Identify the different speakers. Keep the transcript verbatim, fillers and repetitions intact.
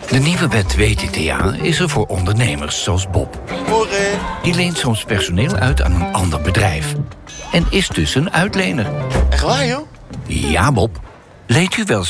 Speaker 1: De nieuwe wet W T T A is er voor ondernemers zoals Bob.
Speaker 2: Morgen.
Speaker 1: Die leent soms personeel uit aan een ander bedrijf. En is dus een uitlener.
Speaker 2: Echt waar, joh?
Speaker 1: Ja, Bob. Leent u wel eens